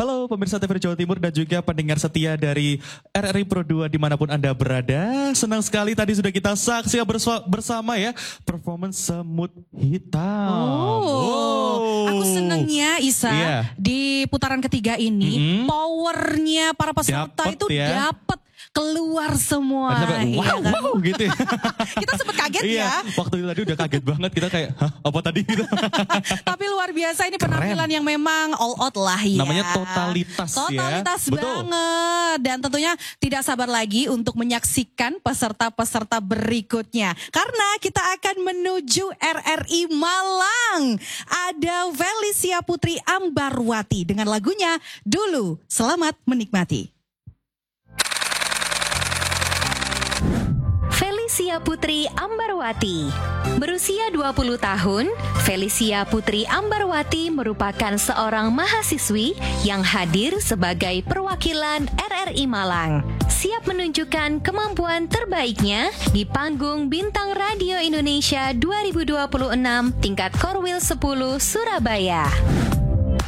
Halo pemirsa TVRI Jawa Timur dan juga pendengar setia dari RRI Pro 2 dimanapun Anda berada. Senang sekali tadi sudah kita saksikan bersama ya performance Semut Hitam. Aku senengnya Isa di putaran ketiga ini powernya para peserta Dapet itu ya. dapat keluar semua. Wow, kan? wow gitu ya. Kita sempat kaget ya. Waktu itu tadi udah kaget banget kita kayak, hah apa tadi gitu. Tapi luar biasa ini penampilan yang memang all out lah ya. Namanya totalitas ya. Totalitas Betul. banget. Dan tentunya tidak sabar lagi untuk menyaksikan peserta-peserta berikutnya. Karena kita akan menuju RRI Malang. Ada Felicia Putri Ambarwati dengan lagunya Dulu. Selamat menikmati. Felicia Putri Ambarwati. Berusia 20 tahun, Felicia Putri Ambarwati merupakan seorang mahasiswi yang hadir sebagai perwakilan RRI Malang. Siap menunjukkan kemampuan terbaiknya di panggung Bintang Radio Indonesia 2026 tingkat Korwil 10 Surabaya.